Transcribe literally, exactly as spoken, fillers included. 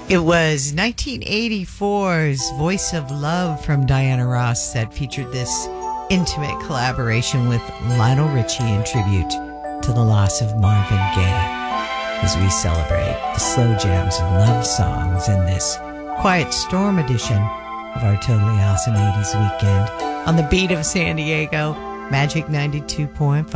It was nineteen eighty-four's Voice of Love from Diana Ross that featured this intimate collaboration with Lionel Richie in tribute to the loss of Marvin Gaye, as we celebrate the slow jams and love songs in this Quiet Storm edition of our Totally Awesome eighties Weekend on the beat of San Diego, Magic ninety-two point five.